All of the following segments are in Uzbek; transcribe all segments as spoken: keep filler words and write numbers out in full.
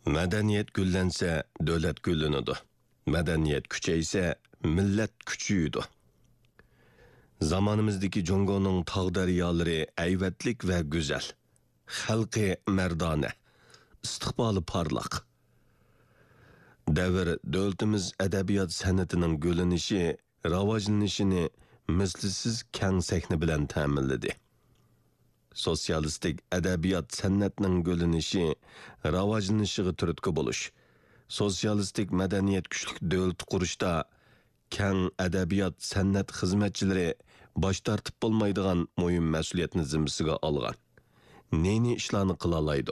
Madaniyat gullansa, davlat gullanadi. Madaniyat kuchaysa, millat kuchayadi. Zamonimizdagi Jongoning tog' daryolari ayvatlik va go'zal. Xalqi mardona, istiqboli porloq. Davr davlatimiz adabiyot san'atining gullanishi, rivojlanishini mislsiz keng sahna bilan ta'minladi. Sotsialistik adabiyot san'atining gullanishi, rivojlanishiga turtki bo'lish, sotsialistik madaniyat kuchli davlat qurishda keng adabiyot san'at xizmatchilari bosh tortib bo'lmaydigan muhim mas'uliyatni zimmasiga olgan. Neni ishlarni qila oladi?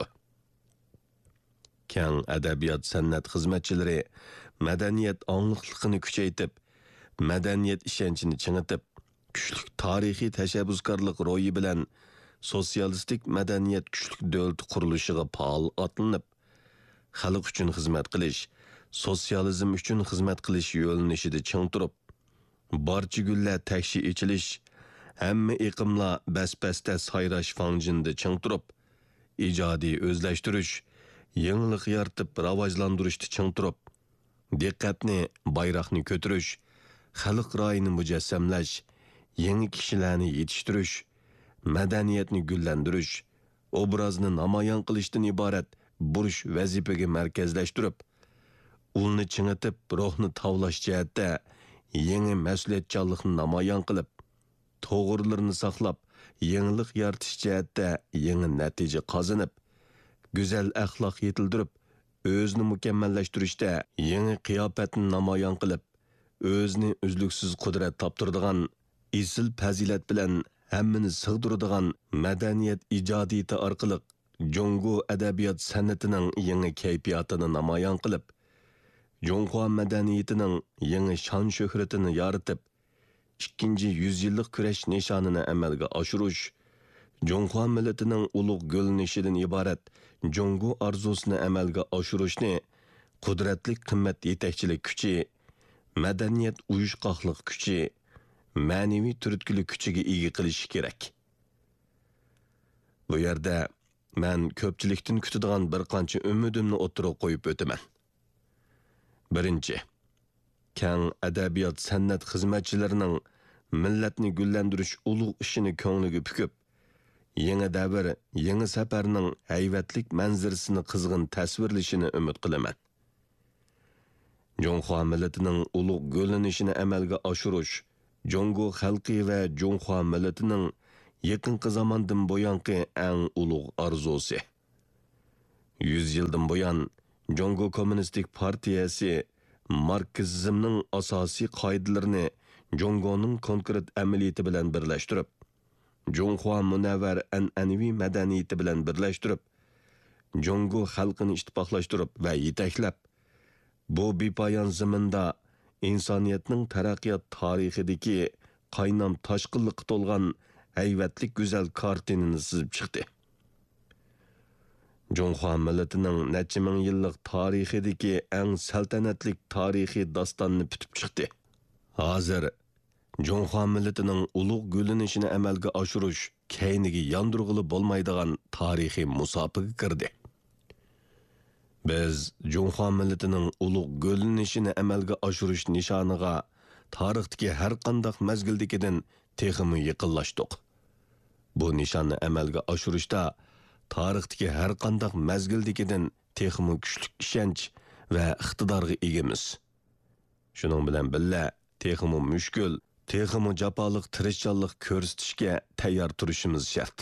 Keng adabiyot san'at xizmatchilari madaniyat angliqligini kuchaytirib, madaniyat ishonchini chingitib, kuchli tarixiy tashabbuskorlik ro'yi bilan sotsialistik madaniyat kuchli davlat qurilishiga faol otlanib, xalq uchun xizmat qilish, sotsializm uchun xizmat qilish yo'linishida ching turib, barcha gullar takshi ichilish, hamma iqimlar bas-basda sayrash fanjinda ching turib, ijodiy o'zlashtirish, yangilik yaratib rivojlantirishda ching turib, diqqatni bayroqni ko'tarish, xalq ra'yini mujassamlash, yangi kishilarni yetishtirish, madaniyatni gullantirish, obrazni namoyon qilishdan iborat burish vazifaga markazlashtirib, ulni chingitib, ruhni tavlash jihatda yangi mas'uliyatchanlikni namoyon qilib, to'g'rilarni saqlab, yangilik yaratish jihatda yangi natija qozonib, go'zal axloq yetildirib, o'zini mukammallashtirishda yangi qiyofatni namoyon qilib, o'zini uzluksiz qudrat toptiradigan, isil fazilat bilan hammani sig'diradigan madaniyat ijodiyati orqali Jongo adabiyot san'atining yangi kayfiyatini namoyon qilib, Jongo madaniyatining yangi shon shuhratini yoritib, ikkinchi yüzyillik kurash nishonini amalga oshirish, Jongo millatining ulug' gulnishidan iborat Jongo orzusini amalga oshirishni qudratli qimmat yetakchilik kuchi, madaniyat uyushqoqlik kuchi, ma'naviy turtkilik kuchiga ega qilish kerak. Bu yerda men ko'pchilikdan kutadigan bir qancha umidimni o'tirib qo'yib o'taman. Birinchi, keng adabiyot san'at xizmatchilarining millatni gullantirish ulug' ishini ko'ngliga pukib, yangi davr, yangi safarning hayvatlik manzarasini qizg'in tasvirlashini umid qilaman. Jongo millatining ulug' gullanishini amalga oshirish, Jongo xalqi va Jongo millatining yaqinqi zamondan buyanqi eng ulug' orzusi. yuz yildan buyon Jongo Kommunistik partiyasi marksizmning asosiy qoidalarini Jongoning konkret amaliyati bilan birlashtirib, Jongo munavvar an'anaviy madaniyati bilan birlashtirib, Jongo xalqini ittifoqlashtirib va yetaklab, bu bepoyon zaminda insoniyatning taraqqiyot tarixidagi qaynam toshqinlikqa to'lgan hayvatlik go'zal kartinini chizib chiqdi. Jongo millatining necha ming yillik tarixidagi eng saltanatlik tarixiy dostonni bitib chiqdi. Hozir Jongo millatining ulug' gullanishini amalga oshirish keyniga yondirg'ili bo'lmaydigan tarixiy musobaqa kirdi. Biz Jongo millatining ulug' gullanishini amalga oshirish nishoniga tarixdagi har qanday mazgildagidan texmi yaqinlashdik. Bu nishonni amalga oshirishda tarixdagi har qanday mazgildagidan texmi kuchli ishonch va iqtidorga egamiz. Shuning bilan birga texmi mushkul, texmi jafoliq tirishchanlik ko'rsatishga tayyor turishimiz shart.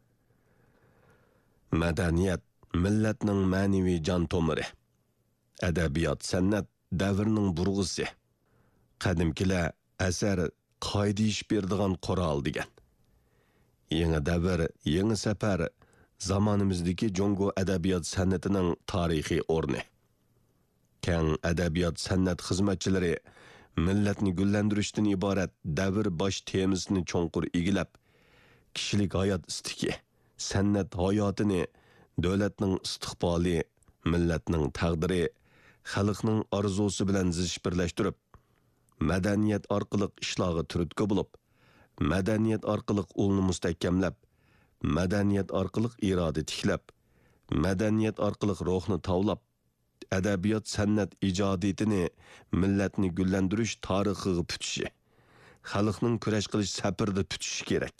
Madaniyat millatning ma'naviy jon tomiri. Adabiyot san'at davrning burg'isi. Qadimkilar asar qoida ish beradigan qurol degan. Yangi davr, yangi safar zamonimizdagi Jongo adabiyot san'atining tarixiy o'rni. Keng adabiyot san'at xizmatchilari millatni gullantirishdan iborat davr bosh temasini cho'nqur egilab, kishilik hayot istiki, san'at hayotini, davlatning istiqboli, millatning taqdiri, xalqning orzusi bilan zish birlashtirib, madaniyat orqali ishlarga turtki bo'lib, madaniyat orqali ulni mustahkamlab, madaniyat orqali iroda tiklab, madaniyat orqali ruhni tavlab, adabiyot san'at ijodiyatini millatni gullantirish tarixiga putishi, xalqning kurash qilish safarida tutishi kerak.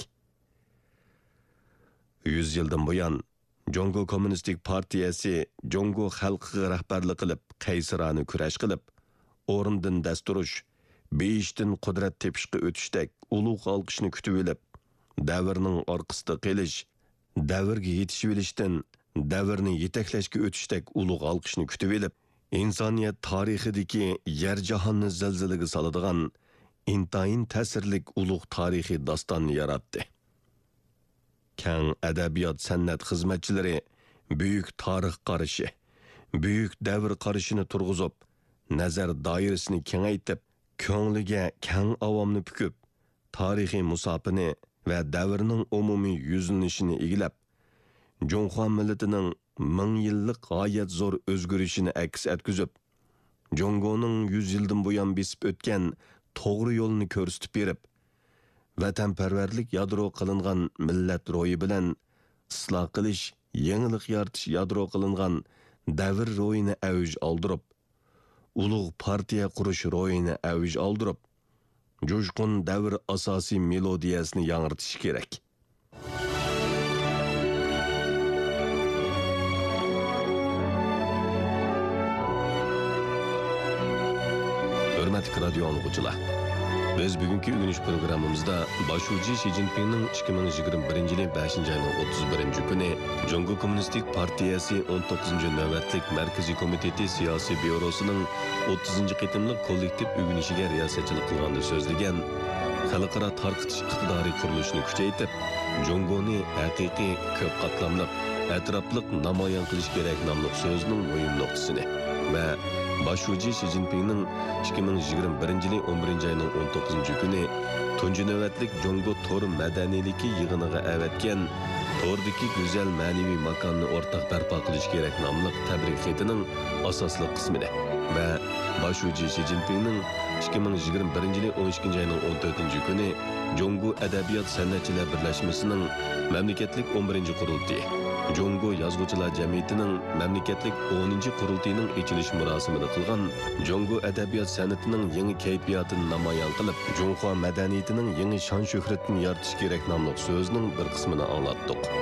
yuz yildan buyon Jongo Kommunistik Partiyasi Jongo xalqiga rahbarlik qilib, qaysirona kurash qilib, o'rindan dasturish, beyishdan qudrat tepishga o'tishdek ulug' olqishni kutib olib, davrning orqasida qelish, davrga yetishib olishdan davrni yetaklashga o'tishdek ulug' olqishni kutib olib, insoniyat tarixidagi yer jahonni zilzilaga soladigan intayin ta'sirlik ulug' tarixiy dostonni yaratdi. Kang adabiyot san'at xizmatchilari buyuk tarix qarashi, buyuk davr qarashini turg'izib, nazar doirasini kengaytib, ko'ngliga kang avomni pukib, tarixiy musofini va davrning umumiy yuzlanishini egilab, Jonxo millatining ming yillik g'oyat zo'r o'zgarishini aks etkizib, Jongoning yuz yildan buyon besib o'tgan to'g'ri yo'lni ko'rsatib berib, vatanparvarlik yadro qilingan millat ro'yi bilan isloh qilish, yangilik yaratish yadro qilingan davr ro'yini avj oldirib, ulug' partiya qurish ro'yini avj oldirib, jo'shqin davr asosiy melodiyasini yangritish kerak. Hurmatli radio anglag'uchilar, biz bugungi o'g'inish programmamizda boshuvchi Xi Jinpingning ikki ming yigirma birinchi yil beshinchi oyning o'ttiz birinchi kuni Jongo Kommunistik Partiyasi o'n to'qqizinchi navbatlik Markaziy komiteti siyosiy byurosining o'ttizinchi qitimliq kollektiv o'g'inishiga riyosatchilik qilganda so'zlagan, xalqaro tarqitish iqtidoriy qurilishini kuchaytirib, Jongoni haqiqiy ko'p qatlamli, atrofliq namoyon qilish kerak nomli so'zning muhim nuqtasini va boshuvchi Xi Jinpingning ikki ming yigirma birinchi yil o'n birinchi oyning o'n to'qqizinchi kuni tunji navbatlik Jongo tor madaniyligi yig'iniga avatgan tordagi go'zal ma'naviy makonni o'rtaq barpo qilish kerak nomli tabrik xatining asosli qismini va boshuvchi Xi Jinpingning ikki ming yigirma birinchi yil o'n ikkinchi oyning o'n to'rtinchi kuni Jongo adabiyot san'atchilar birlashmasining mamlakatlik o'n birinchi qurultiyi, Jongo yozuvchilar jamiyatining mamlakatlik o'ninchi qurultiyining ochilish marosimida qilgan Jongo adabiyot san'atining yangi kayfiyatini namoyon qilib, Jonxo madaniyatining yangi shon shuhratini yaratish kerak nomli so'zning bir qismini anglatdik.